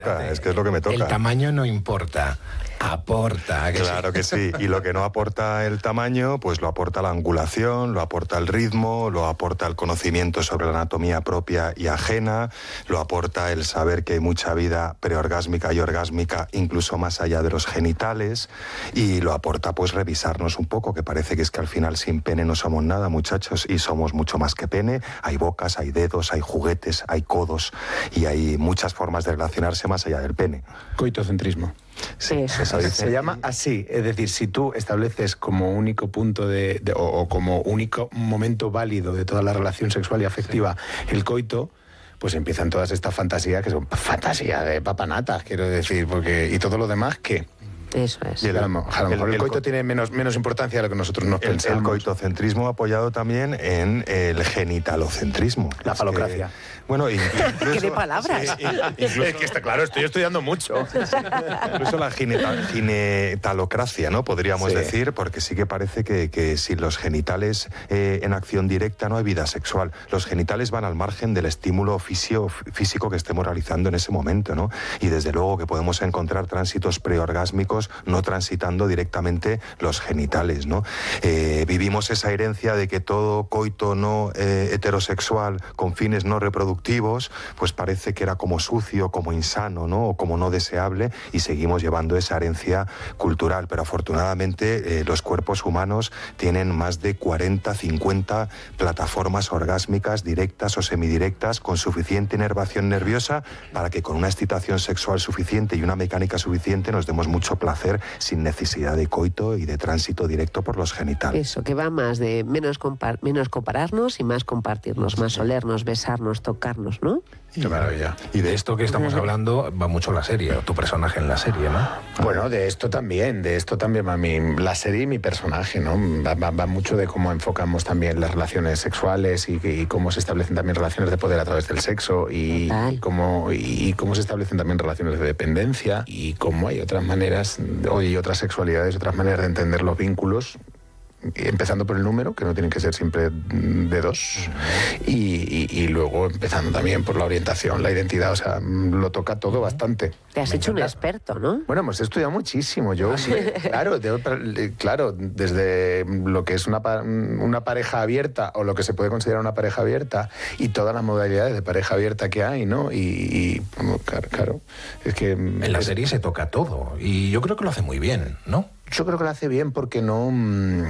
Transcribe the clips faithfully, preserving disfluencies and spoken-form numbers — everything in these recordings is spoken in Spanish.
Es que es lo que me toca. El tamaño no importa, aporta. Que claro sí. que sí. Y lo que no aporta el tamaño, pues lo aporta la angulación, lo aporta el ritmo, lo aporta el conocimiento sobre la anatomía propia y ajena, lo aporta el saber que hay mucha vida preorgásmica y orgásmica, incluso más allá de los genitales, y lo aporta pues revisarnos un poco, que parece que es que al final sin pene no somos nada, muchachos, y somos mucho más que pene. Hay bocas, hay dedos, hay juguetes, hay codos, y hay muchas formas de relacionarse más allá del pene. Coitocentrismo. Sí, eso dice. Se llama así, es decir, si tú estableces como único punto de, de o, o como único momento válido de toda la relación sexual y afectiva sí. el coito, pues empiezan todas estas fantasías que son fantasías de papanatas, quiero decir, porque y todo lo demás, ¿qué? Eso es. Y el, a lo mejor el, el, el coito co tiene menos, menos importancia de lo que nosotros nos el, pensamos. El coitocentrismo apoyado también en el genitalocentrismo. La falocracia. Que, bueno, incluso, ¿Qué de palabras? Sí, incluso, es que está claro, estoy estudiando mucho. Incluso la genitalocracia, ¿no? Podríamos sí. decir, porque sí que parece que, que sin los genitales eh, en acción directa no hay vida sexual. Los genitales van al margen del estímulo fisio, físico que estemos realizando en ese momento, ¿no? Y desde luego que podemos encontrar tránsitos preorgásmicos no transitando directamente los genitales, ¿no? Eh, vivimos esa herencia de que todo coito no eh, heterosexual con fines no reproductivos pues parece que era como sucio, como insano, ¿no? O como no deseable, y seguimos llevando esa herencia cultural. Pero afortunadamente eh, los cuerpos humanos tienen más de cuarenta, cincuenta plataformas orgásmicas directas o semidirectas con suficiente inervación nerviosa para que con una excitación sexual suficiente y una mecánica suficiente nos demos mucho placer sin necesidad de coito y de tránsito directo por los genitales. Eso, que va más de menos, menos compararnos y más compartirnos, más olernos, besarnos, tocarnos, ¿no? Qué maravilla. Y de esto que estamos hablando va mucho la serie, tu personaje en la serie, ¿no? Bueno, de esto también, de esto también va mi, la serie y mi personaje, ¿no? Va, va, va mucho de cómo enfocamos también las relaciones sexuales y, y cómo se establecen también relaciones de poder a través del sexo y, y, cómo, y cómo se establecen también relaciones de dependencia y cómo hay otras maneras, y otras sexualidades, otras maneras de entender los vínculos, empezando por el número, que no tienen que ser siempre de dos, y, y, y luego empezando también por la orientación, la identidad, o sea, lo toca todo bastante. Te has Me hecho encanta. Un experto, ¿no? Bueno, hemos estudiado muchísimo, yo, claro, de, claro, desde lo que es una, una pareja abierta, o lo que se puede considerar una pareja abierta, y todas las modalidades de pareja abierta que hay, ¿no? Y, y claro, claro, es que... En la es, serie se toca todo, y yo creo que lo hace muy bien, ¿no? Yo creo que lo hace bien porque no... Mmm...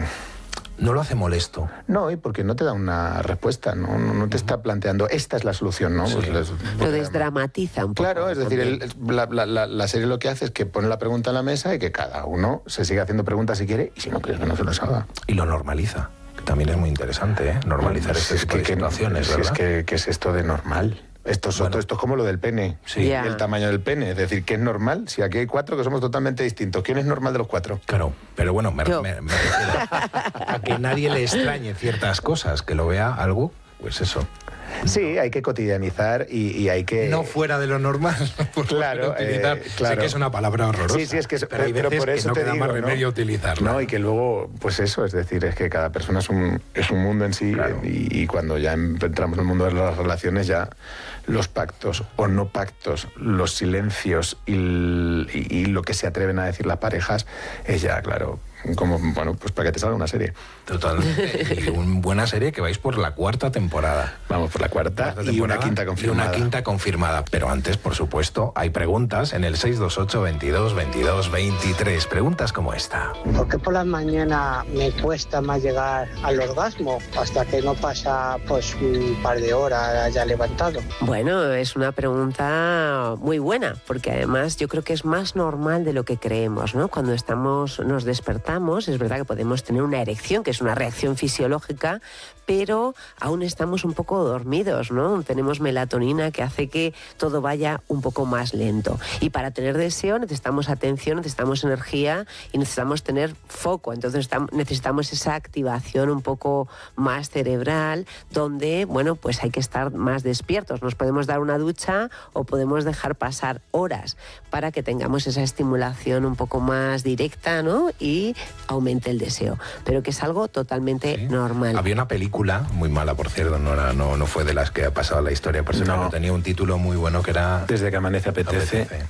No lo hace molesto. No, y porque no te da una respuesta, no, no, no te está planteando, esta es la solución, ¿no? Sí. Pues les, lo desdramatiza un poco. Claro, es decir, el, la, la, la serie lo que hace es que pone la pregunta en la mesa y que cada uno se siga haciendo preguntas si quiere, y si no quiere que no se las haga. Y lo normaliza, que también es muy interesante, ¿eh? Normalizar pues este es tipo que, de situaciones, que, ¿verdad? Es que, ¿qué es esto de normal? Esto es, bueno, esto es como lo del pene, sí. yeah. el tamaño del pene. Es decir, ¿qué es normal? Si aquí hay cuatro que somos totalmente distintos. ¿Quién es normal de los cuatro? Claro, pero bueno, me, me, me refiero a que nadie le extrañe ciertas cosas, que lo vea algo, pues eso. Sí, hay que cotidianizar y, y hay que... No fuera de lo normal, por claro, utilizar. Eh, claro. Sé que es una palabra horrorosa. Sí, sí, es que es, pero hay pero veces por eso que no te queda digo, más remedio ¿no? utilizarla. No, y que luego, pues eso, es decir, es que cada persona es un, es un mundo en sí, claro. y, y cuando ya entramos en el mundo de las relaciones, ya los pactos o no pactos, los silencios y, y, y lo que se atreven a decir las parejas, es ya, claro... Como, bueno, pues para que te salga una serie. Totalmente. Y una buena serie que vais por la cuarta temporada. Vamos por la cuarta, cuarta y una quinta confirmada. Y una quinta confirmada. Pero antes, por supuesto, hay preguntas en el seis dos ocho, veintidós, veintidós, veintitrés. Preguntas como esta. ¿Por qué por la mañana me cuesta más llegar al orgasmo hasta que no pasa pues un par de horas ya levantado? Bueno, es una pregunta muy buena, porque además yo creo que es más normal de lo que creemos, ¿no? Cuando estamos, nos despertamos, es verdad que podemos tener una erección, que es una reacción fisiológica, pero aún estamos un poco dormidos, ¿no? Tenemos melatonina que hace que todo vaya un poco más lento. Y para tener deseo necesitamos atención, necesitamos energía y necesitamos tener foco. Entonces necesitamos esa activación un poco más cerebral, donde, bueno, pues hay que estar más despiertos. Nos podemos dar una ducha o podemos dejar pasar horas para que tengamos esa estimulación un poco más directa, ¿no? Y aumente el deseo. Pero que es algo totalmente sí. normal. Había una película, muy mala por cierto, no, era, no, no fue de de las que ha pasado la historia, por eso No. tenía un título muy bueno que era Desde que amanece apetece. Apetece.